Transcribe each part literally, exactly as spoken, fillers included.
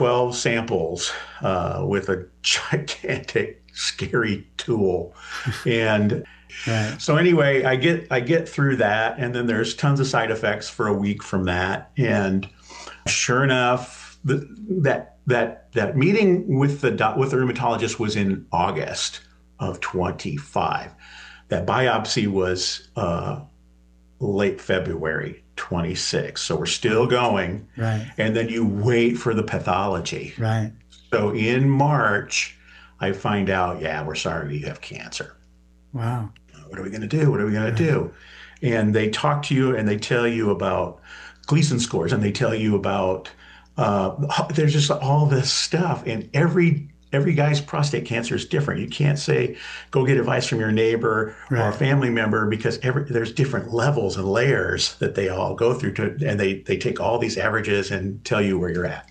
twelve samples uh, with a gigantic, scary tool. And Right. so anyway, I get I get through that, and then there's tons of side effects for a week from that. And sure enough, the, that that that meeting with the doc- with the rheumatologist was in August of twenty-five. That biopsy was uh, late February twenty-six. So we're still going. Right. And then you wait for the pathology. Right. So in March, I find out, yeah, we're sorry, you have cancer. Wow. What are we going to do? What are we going Right. to do? And they talk to you and they tell you about Gleason scores, and they tell you about, uh, there's just all this stuff. And every every guy's prostate cancer is different. You can't say, go get advice from your neighbor or a Right. family member, because every, there's different levels and layers that they all go through to, and they, they take all these averages and tell you where you're at.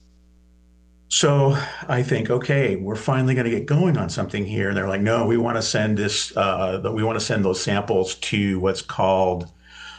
So I think, okay, we're finally going to get going on something here. And they're like, no, we want to send this, uh, we want to send those samples to what's called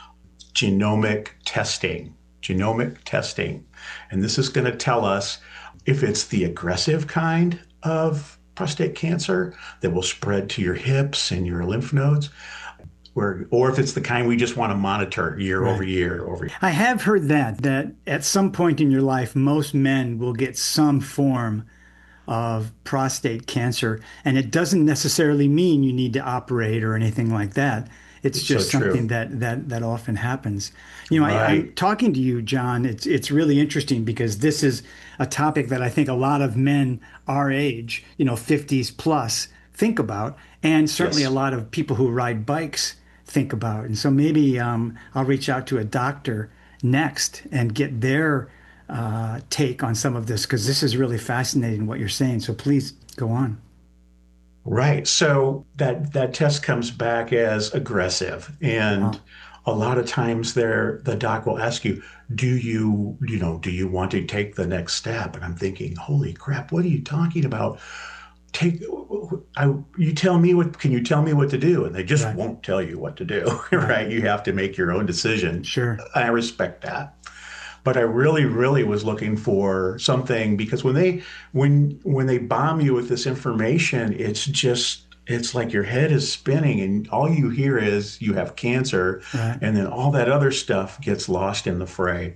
genomic testing, genomic testing. And this is going to tell us if it's the aggressive kind of prostate cancer that will spread to your hips and your lymph nodes, or, or if it's the kind we just want to monitor year Right. over year over year. I have heard that that at some point in your life, most men will get some form of prostate cancer, and it doesn't necessarily mean you need to operate or anything like that. It's It's so just something true. that that that often happens. You know, I, I'm Right. talking to you, John. It's it's really interesting because this is a topic that I think a lot of men our age, you know, fifties plus, think about, and certainly a Yes. lot of people who ride bikes think about. And so maybe um, I'll reach out to a doctor next and get their uh, take on some of this because this is really fascinating what you're saying. So please go on. Right. So that that test comes back as aggressive. And Wow. a lot of times there the doc will ask you, do you, you know, do you want to take the next step? And I'm thinking, holy crap, what are you talking about? Take I you tell me what can you tell me what to do? And they just Right. won't tell you what to do, Right. right? You have to make your own decision. Sure. I respect that. But I really, really was looking for something, because when they when when they bomb you with this information, it's just it's like your head is spinning and all you hear is you have cancer, Right. and then all that other stuff gets lost in the fray.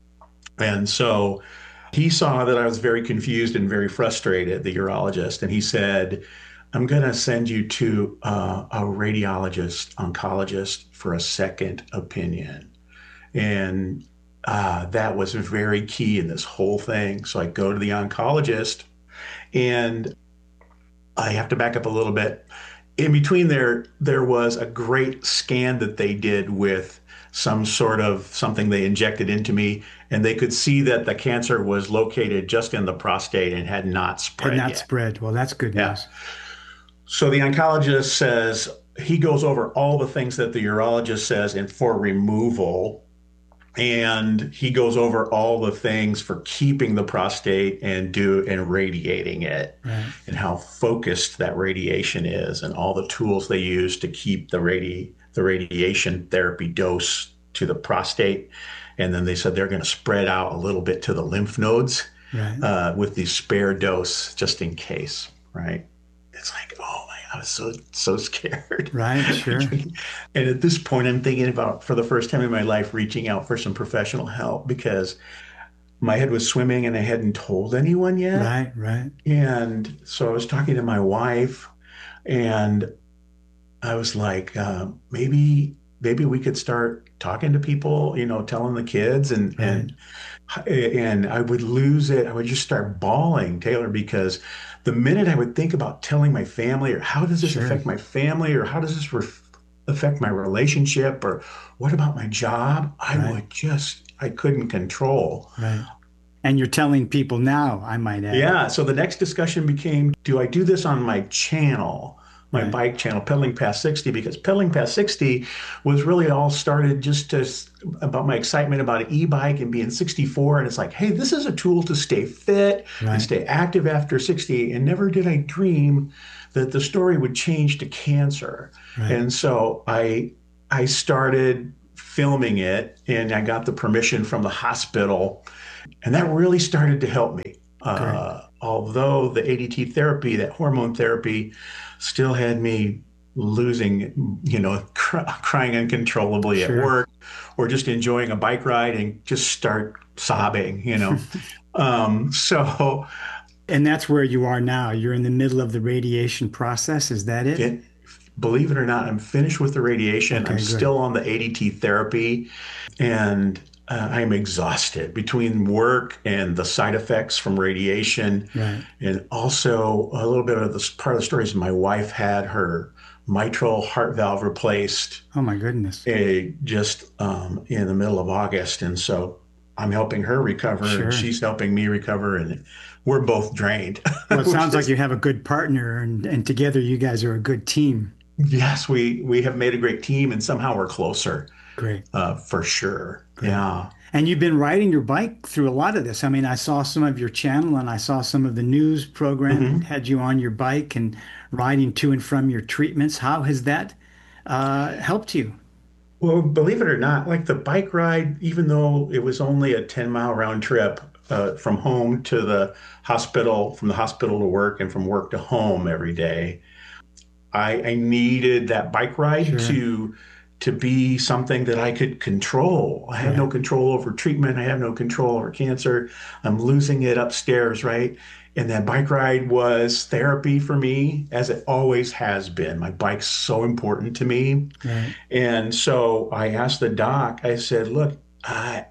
And so he saw that I was very confused and very frustrated, the urologist, and he said, I'm going to send you to uh, a radiologist, oncologist for a second opinion. And uh, that was very key in this whole thing. So I go to the oncologist, and I have to back up a little bit. In between there, there was a great scan that they did with some sort of something they injected into me, and they could see that the cancer was located just in the prostate and had not Had spread not yet. spread. Well, that's good Yeah. news. So the oncologist says, he goes over all the things that the urologist says and for removal. And he goes over all the things for keeping the prostate and do and radiating it, Right. and how focused that radiation is, and all the tools they use to keep the radi the radiation therapy dose to the prostate. And then they said they're going to spread out a little bit to the lymph nodes Right. uh, with the spare dose just in case, right? It's like, oh my, I was so so scared. Right. Sure. And at this point, I'm thinking about, for the first time in my life, reaching out for some professional help, because my head was swimming and I hadn't told anyone yet. Right. Right. And so I was talking to my wife, and I was like, uh, maybe maybe we could start talking to people, you know, telling the kids, and Right. and and I would lose it. I would just start bawling, Taylor, because the minute I would think about telling my family, or how does this Sure. affect my family, or how does this ref affect my relationship, or what about my job, I Right. would just, I couldn't control. Right. And you're telling people now, I might add. Yeah. So the next discussion became, do I do this on my channel, my Right. bike channel, Pedaling Past sixty? Because Pedaling Past sixty was really all started just to, about my excitement about an e-bike and being sixty-four. And it's like, hey, this is a tool to stay fit and Right. stay active after sixty. And never did I dream that the story would change to cancer. Right. And so I, I started filming it, and I got the permission from the hospital, and that really started to help me. Great. Uh, although the A D T therapy, that hormone therapy, still had me losing, you know, cr crying uncontrollably at Sure. work or just enjoying a bike ride and just start sobbing, you know. Um, so And that's where you are now. You're in the middle of the radiation process. Is that it? it, believe it or not, I'm finished with the radiation. I'm Okay, good. still on the A D T therapy, and uh, I'm exhausted between work and the side effects from radiation. Right. And also, a little bit of this part of the story is my wife had her mitral heart valve replaced Oh my goodness. uh, just um, in the middle of August. And so I'm helping her recover, and Sure. she's helping me recover, and we're both drained. Well, it Which sounds like is, you have a good partner, and, and together you guys are a good team. yes, we we have made a great team, and somehow we're closer, Great. uh, for sure. Great. Yeah. And you've been riding your bike through a lot of this. I mean, I saw some of your channel and I saw some of the news program that hmm had you on your bike and riding to and from your treatments. How has that uh, helped you? Well, believe it or not, like the bike ride, even though it was only a ten mile round trip uh, from home to the hospital, from the hospital to work, and from work to home every day, I, I needed that bike ride Sure. to to be something that I could control. I have no Right. control over treatment. I have no control over cancer. I'm losing it upstairs, right? And that bike ride was therapy for me, as it always has been. My bike's so important to me. Right. And so I asked the doc, I said, look, I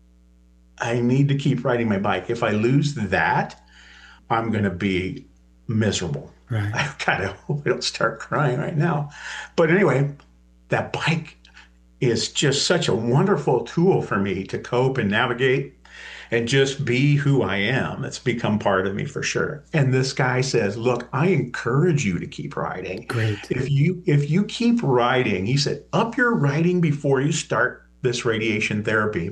I need to keep riding my bike. If I lose that, I'm going to be miserable. Right. I kind of hope I don't start crying right now. But anyway, that bike is just such a wonderful tool for me to cope and navigate and just be who I am. It's become part of me for sure. And this guy says, "Look, I encourage you to keep riding. Great. If you if you keep riding," he said, "up your riding before you start this radiation therapy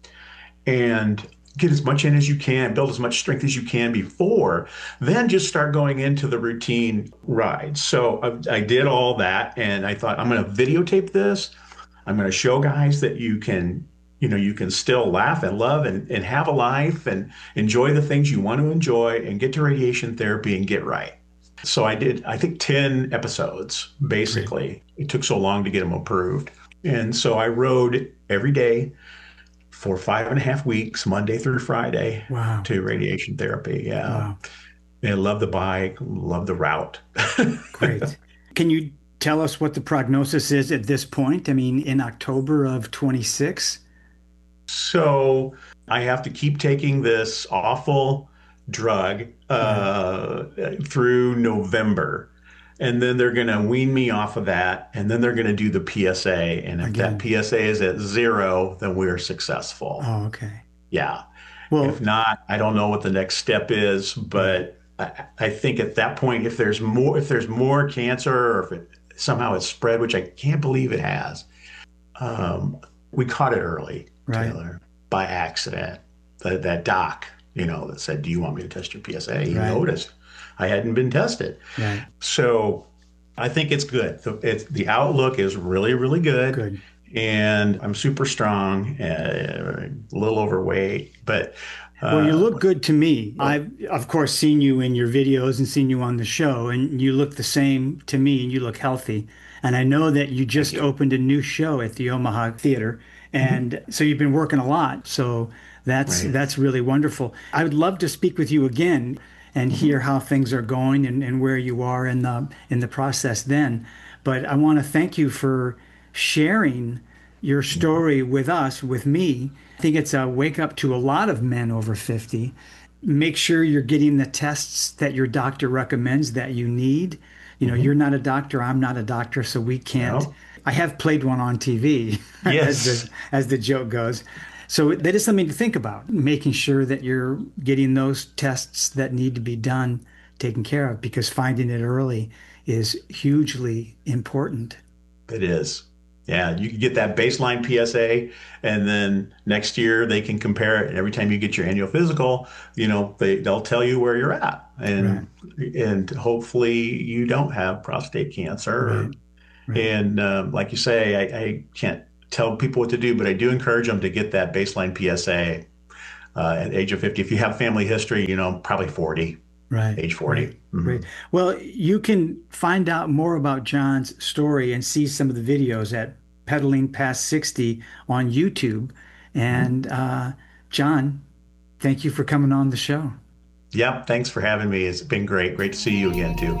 and get as much in as you can, build as much strength as you can before, then just start going into the routine rides." So I, I did all that, and I thought, I'm going to videotape this. I'm going to show guys that you can, you know, you can still laugh and love and, and have a life and enjoy the things you want to enjoy and get to radiation therapy and get right. So I did, I think, ten episodes, Great. basically. It took so long to get them approved. And so I rode every day for five and a half weeks, Monday through Friday, Wow. to radiation therapy. Yeah. Wow. And love the bike, love the route. Great. Can you tell us what the prognosis is at this point? I mean, in October of twenty-six? So I have to keep taking this awful drug Right. uh, through November. And then they're going to wean me off of that. And then they're going to do the P S A. And if that Again. P S A is at zero, then we're successful. Oh, okay. Yeah. If Well, not, I don't know what the next step is, right. but I, I think at that point, if there's more, if there's more cancer, or if it somehow it's spread, which I can't believe it has, um, we caught it early, Right. Taylor, by accident. That, that doc, you know, that said, "Do you want me to test your P S A?" He Right. noticed I hadn't been tested. Right. So I think it's good. The, it's, the outlook is really, really good. Good. And I'm super strong, uh, a little overweight, but Well, you uh, look good to me. I've, of course, seen you in your videos and seen you on the show, and you look the same to me, and you look healthy. And I know that you thank just you. opened a new show at the Omaha Theater, Mhm. and so you've been working a lot. So that's Right. that's really wonderful. I would love to speak with you again and Mhm. hear how things are going and, and where you are in the in the process then. But I want to thank you for sharing your story with us, with me. I think it's a wake up to a lot of men over fifty. Make sure you're getting the tests that your doctor recommends that you need. You know, Mhm. you're not a doctor, I'm not a doctor, so we can't. No. I have played one on T V, as Yes. the as the joke goes. So that is something to think about, making sure that you're getting those tests that need to be done taken care of, because finding it early is hugely important. It is. Yeah, you can get that baseline P S A, and then next year they can compare it. And every time you get your annual physical, you know, they they'll tell you where you're at, Right, and and hopefully you don't have prostate cancer. right, Or, right. and um, like you say, I, I can't tell people what to do, but I do encourage them to get that baseline P S A. uh, at the age of fifty. If you have family history, you know, probably forty, Right, age forty. right, Mm-hmm. right. Well, you can find out more about John's story and see some of the videos at Pedaling Past sixty on YouTube. Mm-hmm. And uh, John, thank you for coming on the show. Yep. Thanks for having me. It's been great. Great to see you again, too.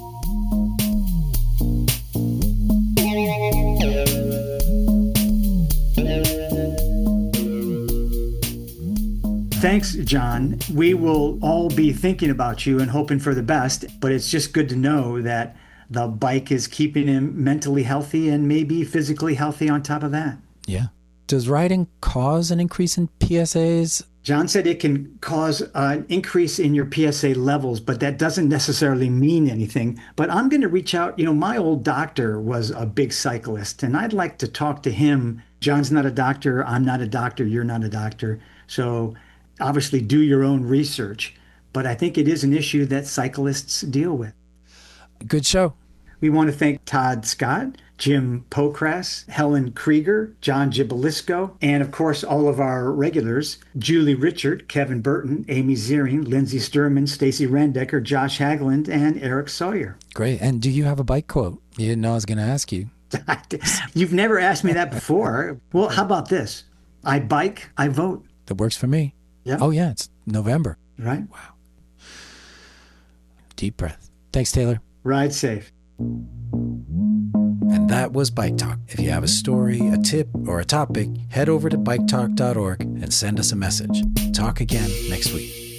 Thanks, John. We will all be thinking about you and hoping for the best, but it's just good to know that the bike is keeping him mentally healthy and maybe physically healthy on top of that. Yeah. Does riding cause an increase in P S As? John said it can cause an increase in your P S A levels, but that doesn't necessarily mean anything. But I'm going to reach out. You know, my old doctor was a big cyclist, and I'd like to talk to him. John's not a doctor. I'm not a doctor. You're not a doctor. So obviously do your own research. But I think it is an issue that cyclists deal with. Good show. We want to thank Todd Scott, Jim Pokras, Helen Krieger, John Gibalisco, and of course all of our regulars, Julie Richard, Kevin Burton, Amy Ziering, Lindsay Sturman, Stacy Rendecker, Josh Hagland, and Eric Sawyer. Great. And do you have a bike quote? You didn't know I was going to ask you. You've never asked me that before. Well, how about this? I bike, I vote. That works for me. Yeah. Oh, yeah. It's November. Right? Wow. Deep breath. Thanks, Taylor. Ride safe. And that was Bike Talk. If you have a story, a tip, or a topic, head over to bike talk dot org and send us a message. Talk again next week.